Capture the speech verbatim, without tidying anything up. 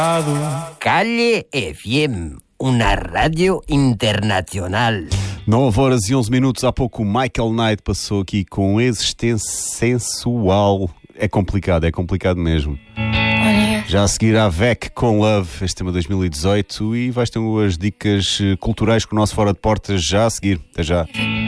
Calle F M, uma rádio internacional. nove horas e onze minutos. Há pouco o Michael Knight passou aqui com Existência Sensual. É complicado, é complicado mesmo. Já a seguir a V E C com Love, este tema dois mil e dezoito, e vais ter as dicas culturais com o nosso Fora de Portas já a seguir. Até já.